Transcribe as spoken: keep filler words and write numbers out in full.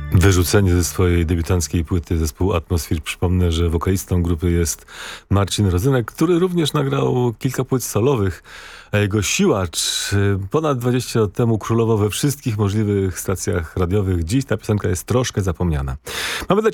Wyrzucenie ze swojej debiutanckiej płyty zespół Atmosphere. Przypomnę, że wokalistą grupy jest Marcin Rozynek, który również nagrał kilka płyt solowych, a jego Siłacz ponad dwadzieścia lat temu królował we wszystkich możliwych stacjach radiowych. Dziś ta piosenka jest troszkę zapomniana. Mamy dla